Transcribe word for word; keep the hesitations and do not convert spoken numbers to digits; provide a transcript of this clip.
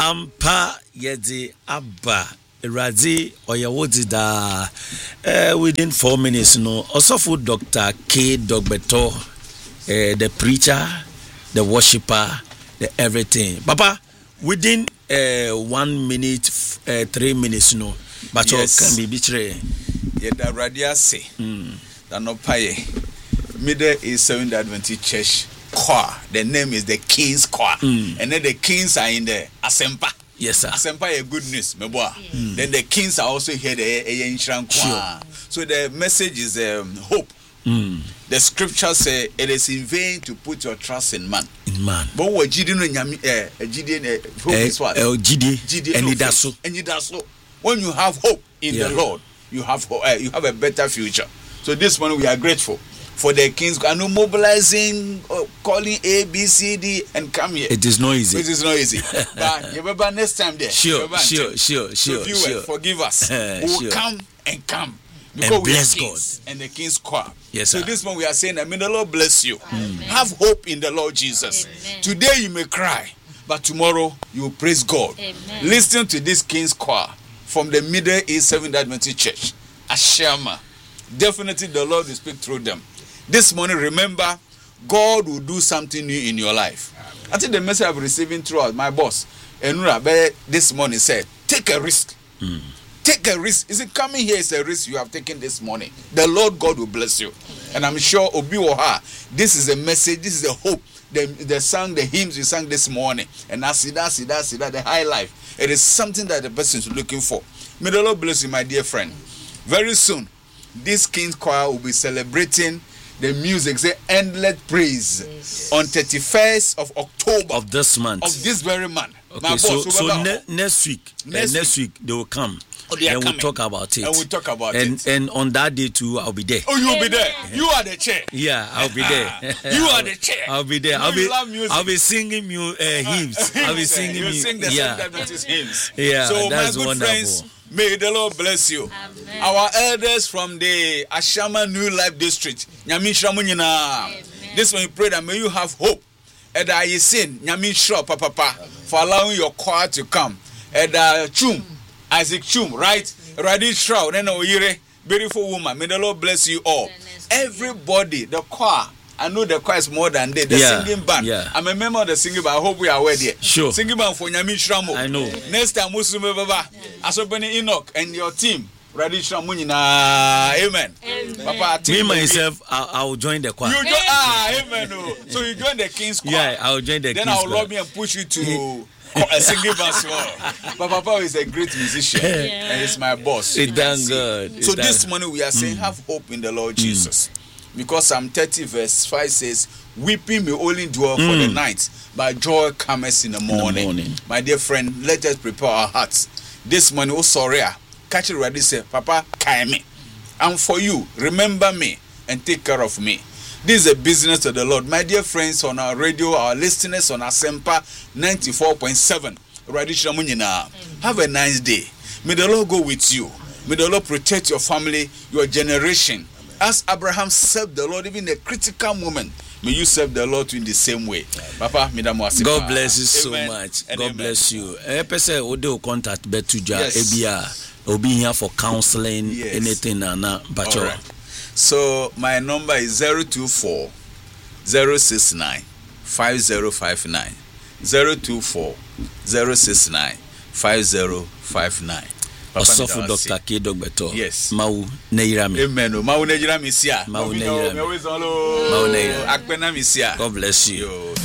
Ampa yedi abba Razi oyawodida uh, within four minutes no Osofo Doctor K Dogbeto uh, the preacher, the worshipper, the everything. Papa, within uh, one minute, uh, three minutes no but yes. Can be betray. Yeda radia say that no paye middle is seven Adventist Church choir. The name is the King's Choir. Mm. And then the kings are in the Asempa. Yes, sir. Asempa is good news, meboa. Mm. Then the kings are also here, the Ancient Choir. So the message is um, hope. Mm. The scripture say it is in vain to put your trust in man. In man. But what G D no nyami eh G D hope is what? Eh G D. G D and that's so. And that's so. When you have hope in yeah. the Lord, you have uh, you have a better future. So this morning we are grateful for the kings. I know mobilizing, uh, calling A, B, C, D, and come here. It is not easy. It is not easy. But you remember next time there. Sure, sure, sure, sure, so sure. Forgive us. we will sure. come and come. Because and we bless are kings God. And the king's choir. Yes, so sir. this one we are saying, I mean, the Lord bless you. Amen. Have hope in the Lord Jesus. Amen. Today you may cry, but tomorrow you will praise God. Amen. Listen to this king's choir from the Middle East Seventh Adventist Church, Ashama. Definitely the Lord will speak through them. This morning, remember, God will do something new in your life. Amen. I think the message I'm receiving throughout my boss, Enura, this morning said, take a risk. Mm. Take a risk. Is it coming here is a risk you have taken this morning? The Lord God will bless you. And I'm sure Obi Oha, this is a message, this is a hope. The, the song, the hymns we sang this morning. And I see that, see that, see that, the high life. It is something that the person is looking for. May the Lord bless you, my dear friend. Very soon, this King's Choir will be celebrating the music, say endless praise, yes. on thirty-first of October of this month, of this very month. Okay, my so, boss, so ne- next week, next, uh, next week, week they will come. Oh, they and we'll talk about it. And we'll talk about and, it. And on that day too, I'll be there. Oh, you'll be there. You are the chair. Yeah, I'll be there. You are the chair. I'll be there. I'll be. I'll be singing mu- uh, hymns. I'll be singing. You sing the yeah. Adventist hymns. Yeah, so that's my good wonderful. friends, may the Lord bless you. Amen. Our elders from the Ashama New Life District, Nyamisha Munyina. This one we pray that may you have hope. And I sin Nyamisha Papa for allowing your choir to come. And uh, Chum, Isaac Chum, right? Radhi Shroud, and Oyire, beautiful woman. May the Lord bless you all. Everybody, the choir. I know the choir is more than they. The yeah, singing band. Yeah. I'm a member of the singing band. I hope we are aware there. Sure. Singing band for Nyami Shramo. I know. Next time, Muslim Baba, Asobeni Enoch and your team. Radhi Shramunina. Amen. Amen. Papa, me myself, I'll, I'll join the choir. You join, ah, amen. Oh. So you join the King's choir. Yeah, I'll join the then King's choir. Then I'll lobby and push you to a singing band. But Papa is a great musician, yeah. and he's my boss. It thank God. So this morning we are saying, mm. have hope in the Lord Jesus. Mm. Because Psalm thirty verse five says, weeping may only endure mm. for the night, but joy comes in the morning. In the morning. My dear friend, let us prepare our hearts. This morning, oh sorry, catch it ready, say, Papa, carry me. And for you, remember me and take care of me. This is a business of the Lord. My dear friends on our radio, our listeners on Asempa ninety-four point seven. Have a nice day. May the Lord go with you. May the Lord protect your family, your generation. As Abraham served the Lord, even in a critical moment, may you serve the Lord in the same way. Papa, God bless you so Amen. much. And God amen. bless you. Eh, person, Odo contact Betuja, Yes. Ebia. We'll be here for counseling, Yes. anything, Nana. But right. So my number is zero two four zero six nine five zero five nine. zero two four zero six nine five zero five nine. Osofo Doctor K Dogbeto. Yes. Mau Neirami. Amen. Mau Neirami sia. Mau Neirami. Mau Neirami. God bless you. Yo.